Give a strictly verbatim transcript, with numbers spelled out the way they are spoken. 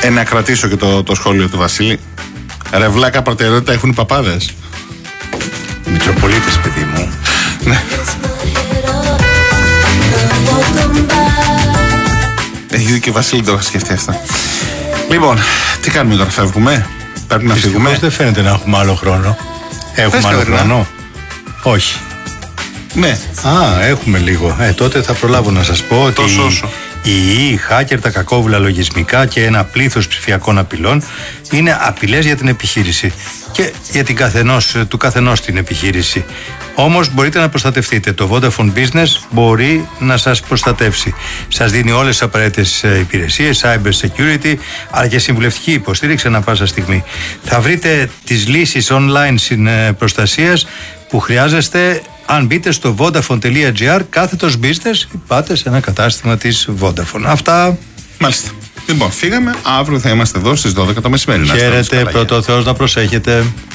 Ε, να κρατήσω και το, το σχόλιο του Βασίλη. Ρε βλάκα, προτεραιότητα έχουν οι παπάδες. Μητροπολίτες, παιδί μου. Ναι. Έχει δει και ο Βασίλη, το είχα σκεφτεί αυτό. Λοιπόν, τι κάνουμε τώρα, φεύγουμε? Πρέπει να Δυστυχώς φύγουμε. δεν φαίνεται να έχουμε άλλο χρόνο. Έχουμε άλλο Κατερίνα. χρόνο? Όχι. Ναι. Α, έχουμε λίγο. Ε, τότε θα προλάβω να σας πω ότι Τόσο όσο. οι οι hacker, τα κακόβουλα λογισμικά και ένα πλήθος ψηφιακών απειλών είναι απειλές για την επιχείρηση και για την καθενός, του καθενός την επιχείρηση. Όμως μπορείτε να προστατευτείτε. Το Vodafone Business μπορεί να σας προστατεύσει. Σας δίνει όλες τις απαραίτητες υπηρεσίες, cyber security, αλλά και συμβουλευτική υποστήριξη ανά πάσα στιγμή. Θα βρείτε τις λύσεις online προστασίας που χρειάζεστε αν μπείτε στο vodafone.gr κάθετος business ή πάτε σε ένα κατάστημα της Vodafone. Αυτά. Μάλιστα. Λοιπόν, φύγαμε. Αύριο θα είμαστε εδώ στις δώδεκα το μεσημέρι. Να είστε Χαίρετε, καλά, πρώτο ο Θεός να προσέχετε.